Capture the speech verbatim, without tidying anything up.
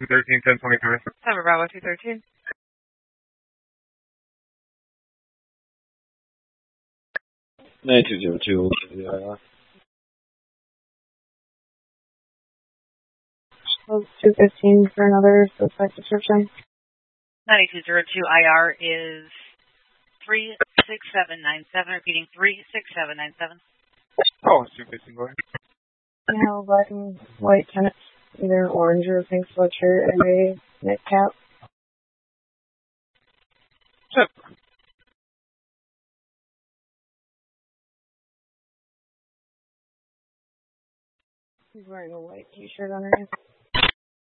two thirteen, ten twenty-three. Seven Bravo two thirteen. nine two zero two. Yeah. two fifteen for another suspect description. nine two zero two I R is three six seven nine seven. Repeating three six seven nine seven. Oh, two fifteen, go ahead. I have a black and white tennis, either orange or pink sweatshirt and a knit cap. Check. He's wearing a white t-shirt underneath.